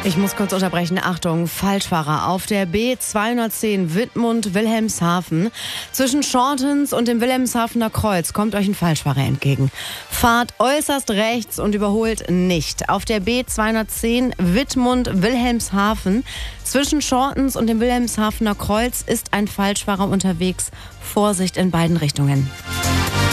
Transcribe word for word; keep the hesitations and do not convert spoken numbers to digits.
Ich muss kurz unterbrechen. Achtung, Falschfahrer auf der B zweihundertzehn Wittmund-Wilhelmshaven. Zwischen Shortens und dem Wilhelmshavener Kreuz kommt euch ein Falschfahrer entgegen. Fahrt äußerst rechts und überholt nicht. Auf der B zweihundertzehn Wittmund-Wilhelmshaven. Zwischen Shortens und dem Wilhelmshavener Kreuz ist ein Falschfahrer unterwegs. Vorsicht in beiden Richtungen.